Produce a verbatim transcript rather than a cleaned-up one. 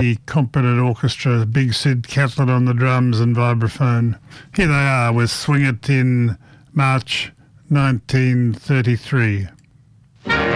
Sydney Competent Orchestra, Big Sid Catlett on the drums and vibraphone. Here they are with Swing It in March nineteen thirty-three.